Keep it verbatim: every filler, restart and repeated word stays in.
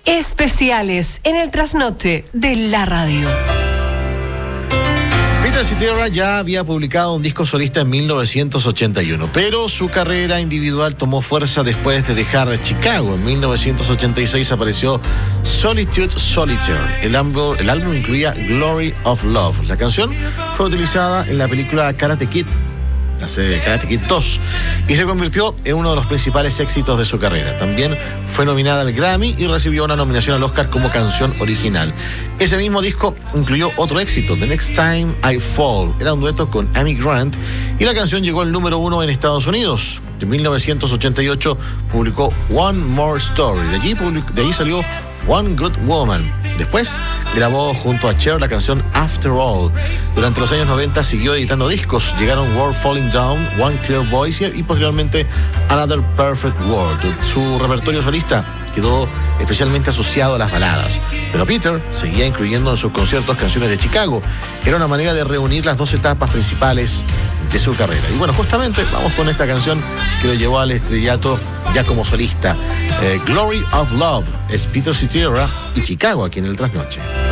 Especiales en el trasnoche de la radio. Peter Cetera ya había publicado un disco solista en mil novecientos ochenta y uno, pero su carrera individual tomó fuerza después de dejar Chicago. En mil novecientos ochenta y seis apareció Solitude Solitaire. El álbum, el álbum incluía Glory of Love. La canción fue utilizada en la película Karate Kid, hace Karate Kid dos, y se convirtió en uno de los principales éxitos de su carrera. También fue nominada al Grammy y recibió una nominación al Oscar como canción original. Ese mismo disco incluyó otro éxito, The Next Time I Fall. Era un dueto con Amy Grant y la canción llegó al número uno en Estados Unidos. En mil novecientos ochenta y ocho publicó One More Story. De allí, public- de allí salió One Good Woman. Después grabó junto a Cher la canción After All. Durante los años noventa siguió editando discos. Llegaron World Falling Down, One Clear Voice y posteriormente Another Perfect World. Su repertorio solista quedó especialmente asociado a las baladas, pero Peter seguía incluyendo en sus conciertos canciones de Chicago. Era una manera de reunir las dos etapas principales de su carrera. Y bueno, justamente vamos con esta canción que lo llevó al estrellato ya como solista. eh, Glory of Love es Peter Cetera y Chicago aquí en el Trasnoche.